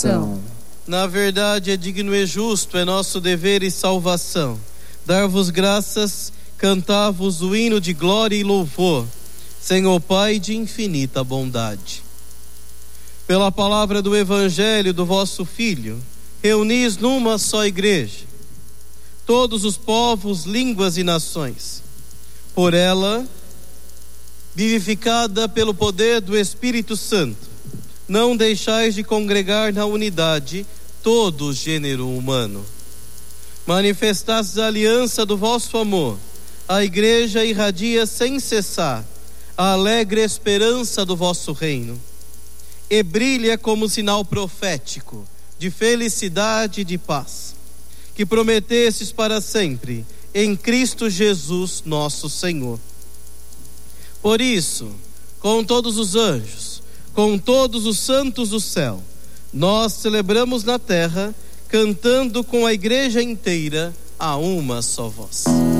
salvação. Na verdade, é digno e justo, é nosso dever e salvação dar-vos graças, cantar-vos o hino de glória e louvor, Senhor Pai de infinita bondade. Pela palavra do Evangelho do vosso Filho, reunis numa só igreja todos os povos, línguas e nações. Por ela, vivificada pelo poder do Espírito Santo, não deixais de congregar na unidade todo o gênero humano. Manifestastes a aliança do vosso amor, a igreja irradia sem cessar a alegre esperança do vosso reino, e brilha como sinal profético de felicidade e de paz, que prometestes para sempre em Cristo Jesus nosso Senhor. Por isso, com todos os anjos, com todos os santos do céu, nós celebramos na terra, cantando com a igreja inteira a uma só voz.